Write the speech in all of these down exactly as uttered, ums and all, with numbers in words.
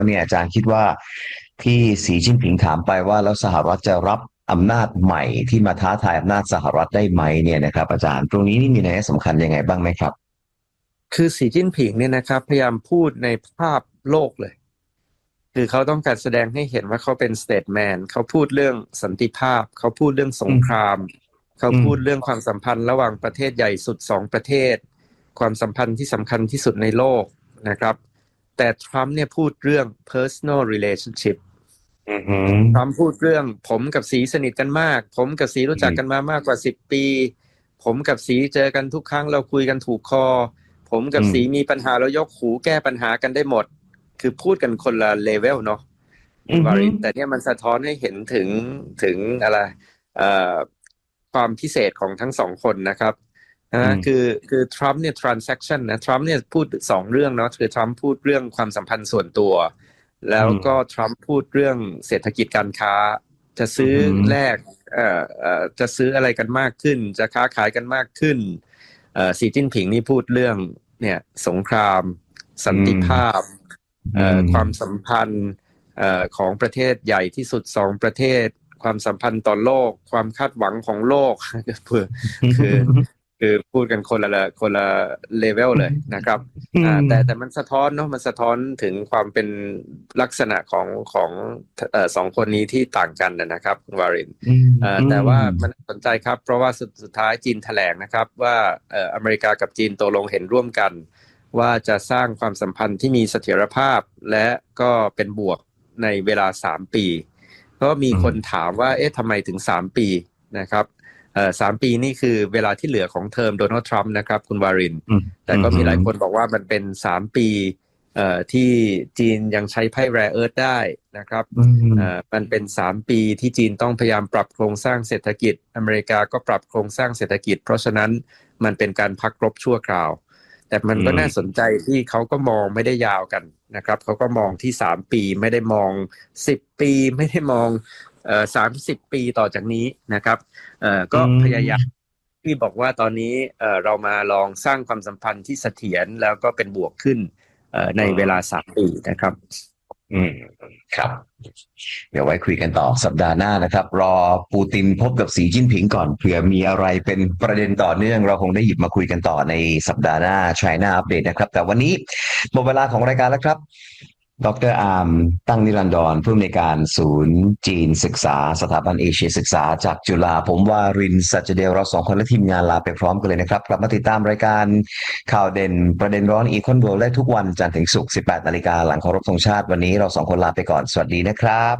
เนี่ยอาจารย์คิดว่าที่สีจิ้นผิงถามไปว่าแล้วสหรัฐจะรับอำนาจใหม่ที่มาท้าทายอำนาจสหรัฐได้ไหมเนี่ยนะครับอาจารย์ตรงนี้นี่มีนัยสำคัญยังไงบ้างไหมครับคือสีจิ้นผิงเนี่ยนะครับพยายามพูดในภาพโลกเลยคือเขาต้องการแสดงให้เห็นว่าเขาเป็นสเตทแมนเขาพูดเรื่องสันติภาพเขาพูดเรื่องสงครามเขาพูดเรื่องความสัมพันธ์ระหว่างประเทศใหญ่สุดสองประเทศความสัมพันธ์ที่สำคัญที่สุดในโลกนะครับแต่ทรัมป์เนี่ยพูดเรื่อง personal relationship ทรัมป์พูดเรื่องผมกับสีสนิทกันมากผมกับสีรู้จักกันมามากกว่าสิบปีผมกับสีเจอกันทุกครั้งเราคุยกันถูกคอผมกับสีมีปัญหาเรายกหูแก้ปัญหากันได้หมดคือพูดกันคนละเลเวลเนาะวารินแต่เนี่ยมันสะท้อนให้เห็นถึงถึงอะไรเอ่อความพิเศษของทั้งสองคนนะครับนะคือคือทรัมป์เนี่ย transaction นะทรัมป์เนี่ยพูดสองเรื่องเนาะคือทรัมป์พูดเรื่องความสัมพันธ์ส่วนตัวแล้วก็ทรัมป์พูดเรื่องเศรษฐกิจการค้าจะซื้อแลกเอ่อเอ่อจะซื้ออะไรกันมากขึ้นจะค้าขายกันมากขึ้นเอ่อสีจิ้นผิงนี่พูดเรื่องเนี่ยสงครามสันติภาพเอ่อความสัมพันธ์เอ่อของประเทศใหญ่ที่สุดสองประเทศความสัมพันธ์ต่อโลกความคาดหวังของโลกคือคือคือพูดกันคนละคนละเลเวลเลยนะครับอ่าแต่แต่มันสะท้อนเนาะมันสะท้อนถึงความเป็นลักษณะของของเอ่อสองคนนี้ที่ต่างกันนะครับคุณวารินเอ่อแต่ว่ามันสนใจครับเพราะว่าสุดสุดท้ายจีนแถลงนะครับว่าเอ่ออเมริกากับจีนตกลงเห็นร่วมกันว่าจะสร้างความสัมพันธ์ที่มีเสถียรภาพและก็เป็นบวกในเวลาสามปีก็มีคนถามว่าเอ๊ะทำไมถึงสามปีนะครับเอ่อสามปีนี่คือเวลาที่เหลือของเทอมโดนัลด์ทรัมป์นะครับคุณวารินแต่ก็มีหลายคนบอกว่ามันเป็นสามปีเอ่อที่จีนยังใช้ไพ่แรร์เอิร์ธได้นะครับเอ่อมันเป็นสามปีที่จีนต้องพยายามปรับโครงสร้างเศรษฐกิจอเมริกาก็ปรับโครงสร้างเศรษฐกิจเพราะฉะนั้นมันเป็นการพักรบชั่วคราวแต่มันก็น่าสนใจที่เขาก็มองไม่ได้ยาวกันนะครับเขาก็มองที่สามปีไม่ได้มองสิบปีไม่ได้มองเอ่อสามสิบปีต่อจากนี้นะครับเอ่อก็พยายามที่บอกว่าตอนนี้เอ่อเรามาลองสร้างความสัมพันธ์ที่เสถียรแล้วก็เป็นบวกขึ้นเอ่อในเวลาสามปีนะครับอืมครับเดี๋ยวไว้คุยกันต่อสัปดาห์หน้านะครับรอปูตินพบกับสีจิ้นผิงก่อนเผื่อมีอะไรเป็นประเด็นต่อเนื่องเราคงได้หยิบมาคุยกันต่อในสัปดาห์หน้า China Update นะครับแต่วันนี้หมดเวลาของรายการแล้วครับดร.อาร์มตั้งนิรันดรผู้อำนวยการศูนย์จีนศึกษาสถาบันเอเชียศึกษาจากจุฬาผมวารินทร์ สัจเดลเราสองคนและทีมงานลาไปพร้อมกันเลยนะครับกลับมาติดตามรายการข่าวเด่นประเด็นร้อนอีคอนเวิลด์ได้ทุกวันจันทร์ถึงศุกร์ สิบแปดนาฬิกาหลังเคารพธงชาติวันนี้เราสองคนลาไปก่อนสวัสดีนะครับ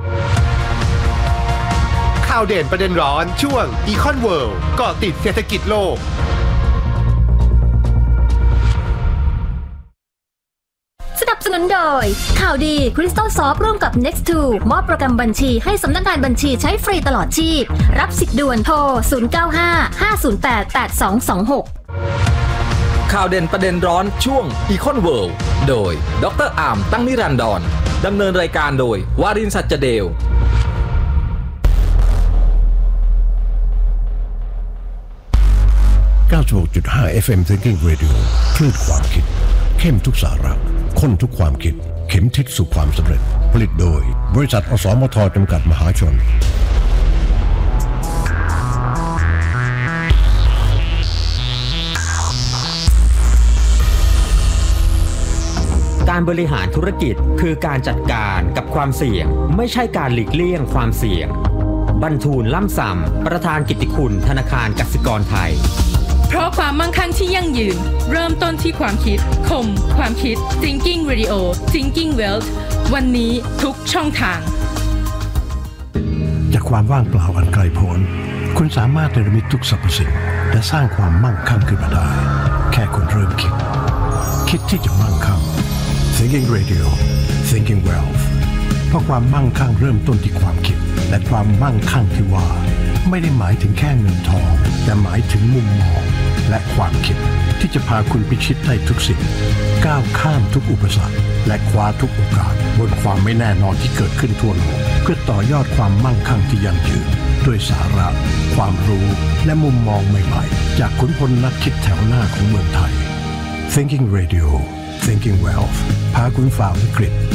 ข่าวเด่นประเด็นร้อนช่วงอีคอนเวิลด์เกาะติดเศรษฐกิจโลกสนับสนุนโดยข่าวดี Crystal Soft ร่วมกับ เน็กซ์ ทู มอบโปรแกรมบัญชีให้สำนักงานบัญชีใช้ฟรีตลอดชีพรับสิทธิ์ด่วนโทรศูนย์ เก้า ห้า ห้า ศูนย์ แปด แปด สอง สอง หกข่าวเด่นประเด็นร้อนช่วง Econ World โดยดร.อาร์มตั้งนิรันดรดำเนินรายการโดยวารินทร์ สัจเดลเก้าสิบหกจุดห้า เอฟ เอ็ม Thinking Radio คลื่นความคิดเข้มทุกสาระข้นทุกความคิดเข็มทิศสู่ความสำเร็จผลิตโดยบริษัทอสมทจำกัดมหาชนการบริหารธุรกิจคือการจัดการกับความเสี่ยงไม่ใช่การหลีกเลี่ยงความเสี่ยงบรรทูลล่ำส่ำประธานกิตติคุณธนาคารกสิกรไทยเพราะความมั่งคั่งที่ยั่งยืนเริ่มต้นที่ความคิดคมความคิด Thinking Radio Thinking Wealth วันนี้ทุกช่องทางจากความว่างเปล่าอันไกลโพ้นคุณสามารถเนรมิตทุกสรรพสิ่งและสร้างความมั่งคั่งขึ้นมาได้แค่คุณเริ่มคิดคิดที่จะมั่งคั่ง Thinking Radio Thinking Wealth เพราะความมั่งคั่งเริ่มต้นที่ความคิดและความมั่งคั่งที่ว่าไม่ได้หมายถึงแค่เงินทองแต่หมายถึงมุมมองและความคิดที่จะพาคุณพิชิตได้ทุกสิ่งก้าวข้ามทุกอุปสรรคและคว้าทุกโอกาสบนความไม่แน่นอนที่เกิดขึ้นทั่วโลกเพื่อต่อยอดความมั่งคั่งที่ยั่งยืนด้วยสาระความรู้และมุมมองใหม่ๆจากขุนพลนักคิดแถวหน้าของเมืองไทย Thinking Radio Thinking Wealth พาคุณฝ่าวิกฤต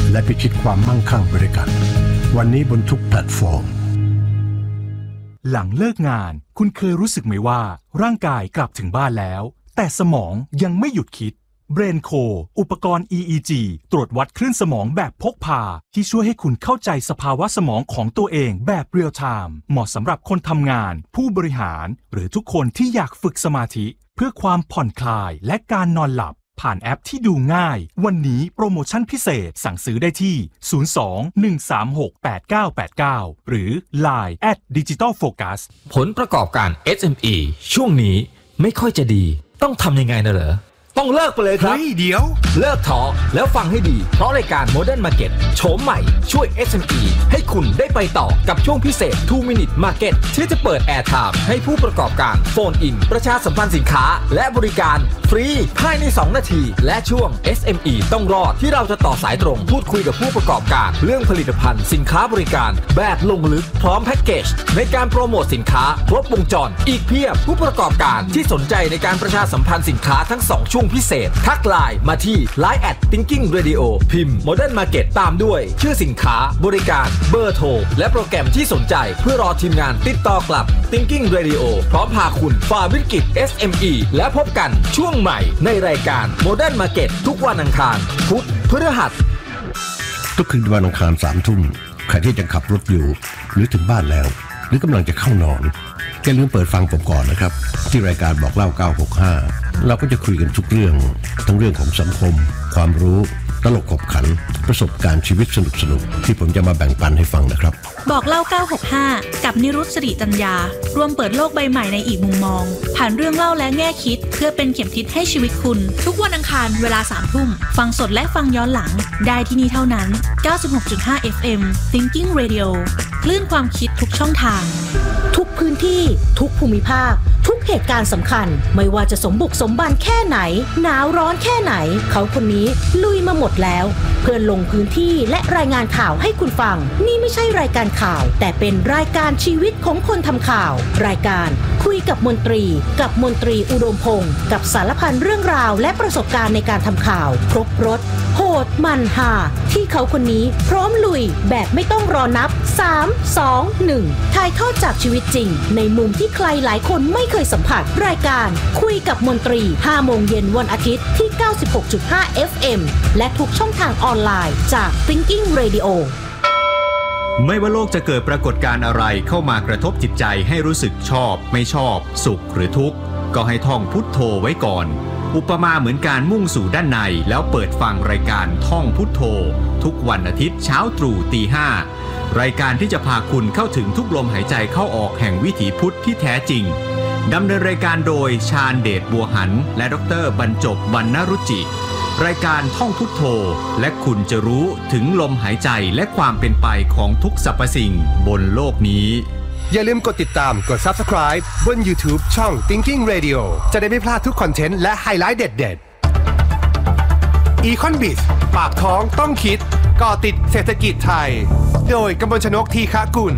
และพิชิตความมั่งคั่งไปด้วยกันวันนี้บนทุกแพลตฟอร์มหลังเลิกงานคุณเคยรู้สึกไหมว่าร่างกายกลับถึงบ้านแล้วแต่สมองยังไม่หยุดคิด BrainCo อุปกรณ์ อี อี จี ตรวจวัดคลื่นสมองแบบพกพาที่ช่วยให้คุณเข้าใจสภาวะสมองของตัวเองแบบเรียลไทม์เหมาะสำหรับคนทำงานผู้บริหารหรือทุกคนที่อยากฝึกสมาธิเพื่อความผ่อนคลายและการนอนหลับผ่านแอปที่ดูง่ายวันนี้โปรโมชั่นพิเศษสั่งซื้อได้ที่ศูนย์ สอง หนึ่ง สาม หก แปด เก้า แปด เก้าหรือ ไลน์ แอท ดิจิตอลโฟกัสผลประกอบการ เอส เอ็ม อี ช่วงนี้ไม่ค่อยจะดีต้องทำยังไงนะเหรอต้องเลิกไปเลยครับเฮ้ยเดี๋ยวเลิกท้อแล้วฟังให้ดีเพราะรายการ Modern Market โฉมใหม่ช่วย เอส เอ็ม อี ให้คุณได้ไปต่อกับช่วงพิเศษ ทู Minute Market ที่จะเปิดแอร์ไทม์ให้ผู้ประกอบการโฟนอินประชาสัมพันธ์สินค้าและบริการฟรีภายในสองนาทีและช่วง เอส เอ็ม อี ต้องรอดที่เราจะต่อสายตรงพูดคุยกับผู้ประกอบการเรื่องผลิตภัณฑ์สินค้าบริการแบบลงลึกพร้อมแพ็กเกจในการโปรโมทสินค้าครบวงจรอีกเพียบผู้ประกอบการที่สนใจในการประชาสัมพันธ์สินค้าทั้งสองช่วงพิเศษทักไลน์มาที่ ไลน์ แอท Thinking Radio พิมพ์ Modern Market ตามด้วยชื่อสินค้าบริการเบอร์โทรและโปรแกรมที่สนใจเพื่อรอทีมงานติดต่อกลับ Thinking Radio พร้อมพาคุณฝ่าวิกฤต เอส เอ็ม อี และพบกันช่วงใหม่ในรายการ Modern Market ทุกวันอังคารพุธพฤหัสทุกคืนวันอังคารสามทุ่มใครที่จะขับรถอยู่หรือถึงบ้านแล้วหรือกำลังจะเข้านอนอย่าลืมเปิดฟังผมก่อนนะครับที่รายการบอกเล่าเก้าหกห้าเราก็จะคุยกันทุกเรื่องทั้งเรื่องของสังคมความรู้ตลกขบขันประสบการณ์ชีวิตสนุกๆที่ผมจะมาแบ่งปันให้ฟังนะครับบอกเล่าเก้าหกห้ากับนิรุต สิริจัญญารวมเปิดโลกใบใหม่ในอีกมุมมองผ่านเรื่องเล่าและแง่คิดเพื่อเป็นเข็มทิศให้ชีวิตคุณทุกวันอังคารเวลาสามทุ่มฟังสดและฟังย้อนหลังได้ที่นี่เท่านั้น เก้าสิบหกจุดห้า เอฟ เอ็ม Thinking Radio คลื่นความคิดทุกช่องทางทุกพื้นที่ทุกภูมิภาคทุกเหตุการณ์สำคัญไม่ว่าจะสมบุกสมบันแค่ไหนหนาวร้อนแค่ไหนเขาคนนี้ลุยมาหมดแล้วเพื่อลงพื้นที่และรายงานข่าวให้คุณฟังนี่ไม่ใช่รายการข่าวแต่เป็นรายการชีวิตของคนทำข่าวรายการคุยกับมนตรีกับมนตรีอุดมพงศ์กับสารพันเรื่องราวและประสบการณ์ในการทำข่าวครบรสโหดมันฮาที่เขาคนนี้พร้อมลุยแบบไม่ต้องรอนับสาม สอง หนึ่งถ่ายทอดจากชีวิตจริงในมุมที่ใครหลายคนไม่เคยสัมผัสรายการคุยกับมนตรี ห้าโมงเย็นวันอาทิตย์ที่ เก้าสิบหกจุดห้า เอฟ เอ็ม และทุกช่องทางออนไลน์จาก Thinking Radio ไม่ว่าโลกจะเกิดปรากฏการณ์อะไรเข้ามากระทบจิตใจให้รู้สึกชอบไม่ชอบสุขหรือทุกข์ก็ให้ท่องพุทโธไว้ก่อนอุปมาเหมือนการมุ่งสู่ด้านในแล้วเปิดฟังรายการท่องพุทโธทุกวันอาทิตย์เช้าตรู่ตีห้ารายการที่จะพาคุณเข้าถึงทุกลมหายใจเข้าออกแห่งวิถีพุทธที่แท้จริงดำเนินรายการโดยชาญเดชบัวหันและดรบรรจบวรรณรุจิรายการท่องพุทโธและคุณจะรู้ถึงลมหายใจและความเป็นไปของทุกสรรพสิ่งบนโลกนี้อย่าลืมกดติดตามกด Subscribe บน YouTube ช่อง Thinking Radio จะได้ไม่พลาดทุกคอนเทนต์และไฮไลท์เด็ดๆ Econ-Biz ปากท้องต้องคิดก่อติดเศรษฐกิจไทยโดยกมลชนกทีฆกุล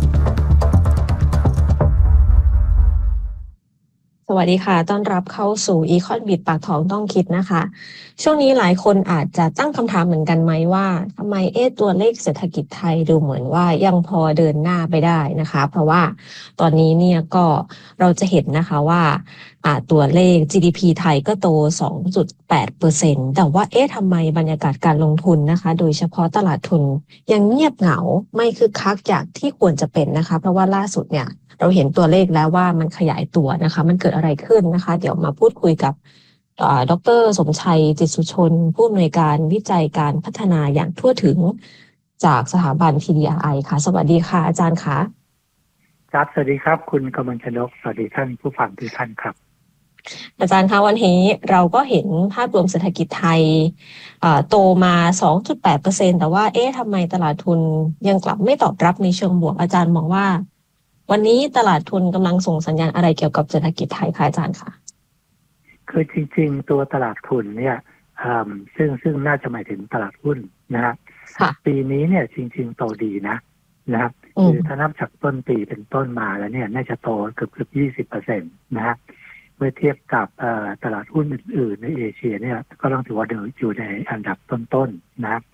สวัสดีค่ะต้อนรับเข้าสู่ Econ-Biz ปากท้องต้องคิดนะคะช่วงนี้หลายคนอาจจะตั้งคำถามเหมือนกันไหมว่าทำไมเอ๊ะตัวเลขเศรษฐกิจไทยดูเหมือนว่ายังพอเดินหน้าไปได้นะคะเพราะว่าตอนนี้เนี่ยก็เราจะเห็นนะคะว่าอ่าตัวเลข จี ดี พี ไทยก็โต สองจุดแปดเปอร์เซ็นต์ แต่ว่าเอ๊ะทำไมบรรยากาศการลงทุนนะคะโดยเฉพาะตลาดทุนยังเงียบเหงาไม่คึกคักจากที่ควรจะเป็นนะคะเพราะว่าล่าสุดเนี่ยเราเห็นตัวเลขแล้วว่ามันขยายตัวนะคะมันเกิดอะไรขึ้นนะคะเดี๋ยวมาพูดคุยกับดร.สมชัยจิตสุชนผู้อำนวยการวิจัยการพัฒนาอย่างทั่วถึงจากสถาบัน ที ดี อาร์ ไอ ค่ะสวัสดีค่ะอาจารย์คะครับสวัสดีครับคุณกมลชนกสวัสดีท่านผู้ฟังทุกท่านครับอาจารย์คะวันนี้เราก็เห็นภาพรวมเศรษฐกิจไทยโตมา สองจุดแปดเปอร์เซ็นต์ แต่ว่าเอ๊ะทำไมตลาดทุนยังกลับไม่ตอบรับในเชิงบวกอาจารย์มองว่าวันนี้ตลาดทุนกำลังส่งสัญญาณอะไรเกี่ยวกับเศรษฐกิจไทยคะอาจารย์คะคือจริงๆตัวตลาดทุนเนี่ยซึ่งซึ่งน่าจะหมายถึงตลาดหุ้นนะฮะปีนี้เนี่ยจริงๆโตดีนะนะครับคือถ้านับจากต้นปีเป็นต้นมาแล้วเนี่ยน่าจะโตเกือบเกือบยี่สิบเปอร์เซ็นต์นะฮะเมื่อเทียบกับตลาดหุ้นอื่นๆในเอเชียเนี่ยก็ต้องถือว่าเดินอยู่ในอันดับต้นๆนะ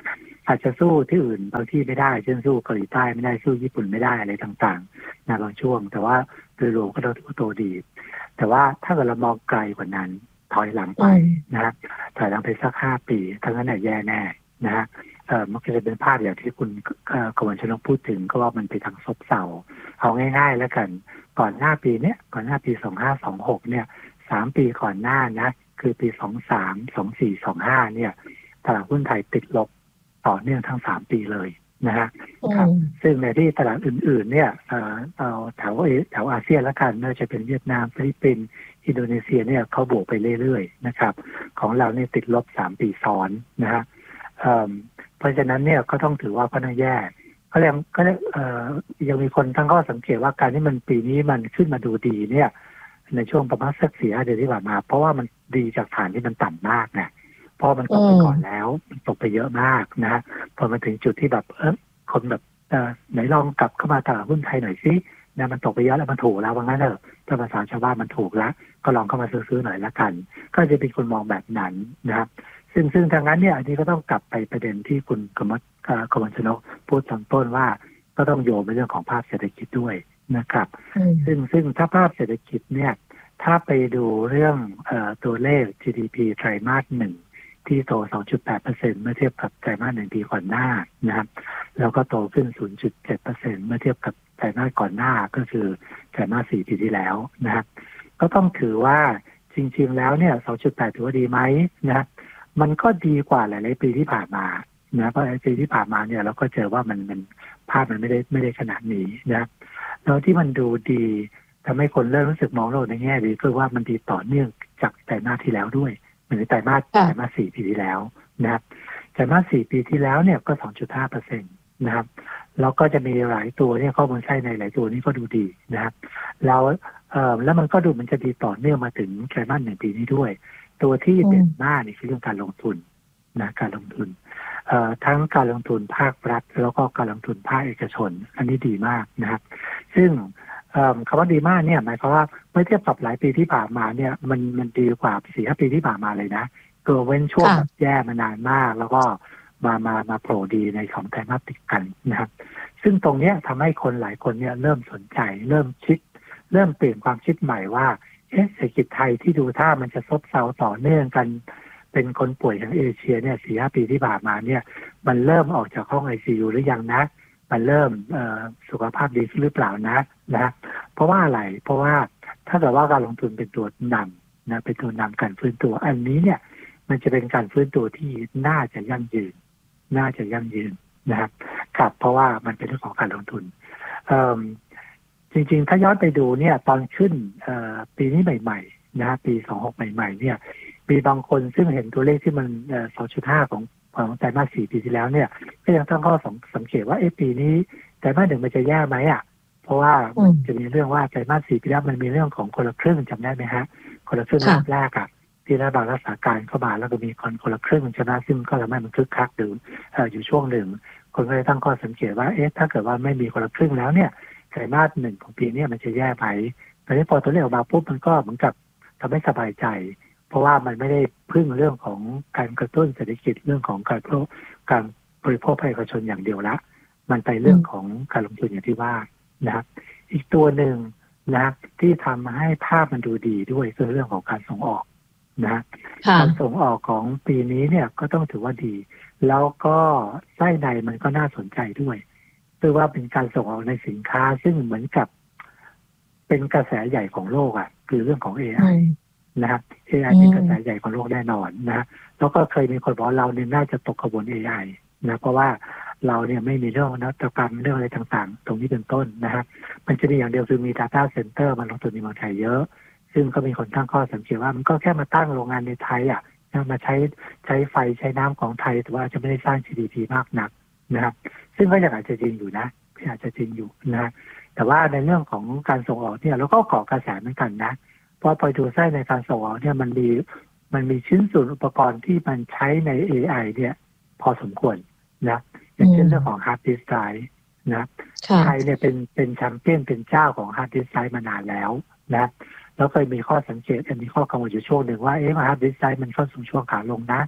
อาจจะสู้ที่อื่นบางที่ไม่ได้เช่นสู้เกาหลีใต้ไม่ได้สู้ญี่ปุ่นไม่ได้อะไรต่างๆในบางช่วงแต่ว่าโดยรวมก็ถือว่าโตดีแต่ว่าถ้าเกิดเรามองไกลกว่านั้นถอยหลังไปนะครับถอยหลังไปสักห้าปีทั้งนั้นแย่แน่นะฮะเอ่อมันก็จะเป็นภาพอย่างที่คุณกมลชนกพูดถึงก็ว่ามันไปทางซบเซาเอาง่ายๆแล้วกันก่อนหน้าปีเนี้ยก่อนหน้าปีสองพันห้าร้อยยี่สิบหกเนี่ยสามปีก่อนหน้านะคือปีสองพันสาม สองพันสี่ สองพันห้าเนี่ยตลาดหุ้นไทยติดลบต่อเนื่องทั้งสามปีเลยนะฮะครับซึ่งในที่ตลาดอื่นๆเนี่ยเอ่อเอาแถวแถวอาเซียนละกันไม่ว่าจะเป็นเวียดนามฟิลิปปินส์อินโดนีเซียเนี่ยเขาบวกไปเรื่อยๆนะครับของเราเนี่ยติดลบสามปีซ้อนนะฮะเอ่อเพราะฉะนั้นเนี่ยก็ต้องถือว่าก็น่าแย่ก็ยังก็เอ่อยังมีคนตั้งข้อสังเกตว่าการที่มันปีนี้มันขึ้นมาดูดีเนี่ยในช่วงประมาณสักสี่ห้าเดือนที่ผ่านมาเพราะว่ามันดีจากฐานที่มันต่ำมากนะเพราะมันตกไปก่อนแล้วมันตกไปเยอะมากนะพอมาถึงจุดที่แบบเออคนแบบเอ่อไหนลองกลับเข้ามาตลาดหุ้นไทยหน่อยสินะมันตกไปเยอะแล้วมันถูกแล้วว่างั้นเถอะถ้าภาษาชาวบ้านมันถูกแล้วก็ลองเข้ามาซื้อๆหน่อยละกันก็จะเป็นคนมองแบบนั้นนะครับซึ่งซึ่งทางนั้นเนี่ยอันนี้ก็ต้องกลับไปประเด็นที่คุณกมลกมลชนกพูดตอนต้นว่าก็ต้องโยงไปเรื่องของภาพเศรษฐกิจด้วยนะครับซึ่งซึ่งถ้าภาพเศรษฐกิจเนี่ยถ้าไปดูเรื่องเอ่อตัวเลข จี ดี พี ไตรมาสหนึ่งที่โต สองจุดแปดเปอร์เซ็นต์ เมื่อเทียบกับไตรมาสหนึ่งปีก่อนหน้านะครับแล้วก็โตขึ้น ศูนย์จุดเจ็ดเปอร์เซ็นต์ เมื่อเทียบกับไตรมาสก่อนหน้าก็คือไตรมาสสี่ปีที่แล้วนะครับก็ต้องถือว่าจริงๆแล้วเนี่ย สองจุดแปด ถือว่าดีไหมนะมันก็ดีกว่าหลายๆปีที่ผ่านมานะเพราะไอ้ปีที่ผ่านมาเนี่ยเราก็เจอว่ามันมันภาพมันไม่ได้ไม่ได้ขนาดนี้นะแล้วที่มันดูดีทำให้คนเริ่มรู้สึกมองโลกในแง่ดีคือว่ามันดีต่อเนื่องจากไตรมาสที่แล้วด้วยเหมือนไตรมาสไตรมาสสี่ปีที่แล้วนะครับไตรมาสสี่ปีที่แล้วเนี่ยก็ สองจุดห้าเปอร์เซ็นต์ นะครับแล้วก็จะมีหลายตัวเนี่ยข้อมูลใช่ในหลายตัวนี้ก็ดูดีนะครับแล้วเอ่อแล้วมันก็ดูมันจะดีต่อเนื่องมาถึงไตรมาสหนึ่งปีนี้ด้วยตัวที่เด่นมากนี่คือเรื่องการลงทุนนะการลงทุนเอ่อทั้งการลงทุนภาครัฐแล้วก็การลงทุนภาคเอกชนอันนี้ดีมากนะครับซึ่งคำว่าดีมากเนี่ยหมายความว่าเมื่อเทียบกับหลายปีที่ผ่านมาเนี่ยมันมันดีกว่าสี่ห้าปีที่ผ่านมาเลยนะตัวเว้นช่วงแบบแย่มานานมากแล้วก็มามามาโผล่ดีในของไตรมาสติดกันนะครับซึ่งตรงเนี้ยทำให้คนหลายคนเนี่ยเริ่มสนใจเริ่มคิดเริ่มเปลี่ยนความคิดใหม่ว่าเอ๊ะเศรษฐกิจไทยที่ดูท่ามันจะซบเซาต่อเนื่องกันเป็นคนป่วยทางเอเชียเนี่ยสี่ห้าปีที่ผ่านมาเนี่ยมันเริ่มออกจากห้อง ไอ ซี ยู หรือยังนะมันเริ่มสุขภาพดีขึ้นหรือเปล่านะนะเพราะว่าอะไรเพราะว่าถ้าเกิดว่าการลงทุนเป็นตัวนำนะเป็นตัวนำการฟื้นตัวอันนี้เนี่ยมันจะเป็นการฟื้นตัวที่น่าจะยั่งยืนน่าจะยั่งยืนนะครับครับเพราะว่ามันเป็นเรื่องของการลงทุนจริงๆถ้าย้อนไปดูเนี่ยตอนขึ้นปีนี้ใหม่ๆนะปีสองพันหกใหม่ๆเนี่ยมีบางคนซึ่งเห็นตัวเลขที่มัน สองจุดห้า ของของไตรมาสสี่ปีที่แล้วเนี่ยก็ยังตั้งข้อสังเกตว่าเอ๊ะปีนี้ไตรมาสหนึ่งมันจะแย่ไหมอ่ะเพราะว่ามันจะมีเรื่องว่าไตรมาสสี่ปีแล้วมันมีเรื่องของคนละครึ่งจำได้ไหมฮะคนละครึ่งรอบแรกอ่ะที่รัฐบาลรักษาการเข้ามาแล้วก็มีคนคนละครึ่งชนะซึ่งก็ทำให้มันคึกคักอยู่อยู่ช่วงหนึ่งคนก็เลยตั้งข้อสังเกตว่าเอ๊ะถ้าเกิดว่าไม่มีคนละครึ่งแล้วเนี่ยไตรมาสหนึ่งของปีนี้มันจะแย่ไหมแต่ที่พอตัวเลขออกมาปุ๊บมันก็เหมือนกับทำให้สบายใจเพราะว่ามันไม่ได้พึ่งเรื่องของการกระตุ้นเศรษฐกิจเรื่องของการการบริโภคภาคเอกชนอย่างเดียวละมันไปเรื่องของการลงทุนอย่างที่ว่านะครับอีกตัวหนึ่งนะที่ทำให้ภาพมันดูดีด้วยคือเรื่องของการส่งออกนะการส่งออกของปีนี้เนี่ยก็ต้องถือว่าดีแล้วก็ไส้ในมันก็น่าสนใจด้วยคือว่าเป็นการส่งออกในสินค้าซึ่งเหมือนกับเป็นกระแสใหญ่ของโลกอ่ะคือเรื่องของ เอ ไอ นะครับ เอ ไอ เป็นกระแสใหญ่ของโลกแน่นอนนะแล้วก็เคยมีคนบอกเราเนี่ยน่าจะตกขบวน เอ ไอ นะเพราะว่าเราเนี่ยไม่มีเรื่องนวัตกรรมเรื่องอะไรต่างๆตรงนี้เป็นต้นนะฮะมันจะมีอย่างเดียวคือมี data center มาลงทุนในเมืองไทยเยอะซึ่งก็มีคนตั้งข้อสังเกตว่ามันก็แค่มาตั้งโรงงานในไทยอ่ะมาใช้ใช้ไฟใช้น้ำของไทยแต่ว่าจะไม่ได้สร้าง จี ดี พี มากนักนะครับซึ่งก็ยังอาจจะจริงอยู่นะอาจจะจริงอยู่นะแต่ว่าในเรื่องของการส่งออกเนี่ยเราก็เกาะกระแสเหมือนกันนะเพราะพอดูไส้ในการส่งออกเนี่ยมันมีมันมีชิ้นส่วนอุปกรณ์ที่มันใช้ใน เอ ไอ เนี่ยพอสมควรนะอย่างเช่นเรื่องของ hard disk drive นะไทยเนี่ยเป็นเป็นแชมเปี้ยนเป็นเจ้าของ hard disk drive มานานแล้วนะแล้วเคยมีข้อสังเกตมีข้อกังวลอยู่ช่วงหนึ่งว่าเอ๊ะ hard disk drive มันเข้าสู่ช่วงขาลงนะพ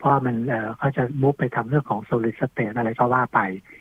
เพราะมันเอ่อเขาจะมุฟไปทำเรื่องของ solid state อะไรก็ว่าไป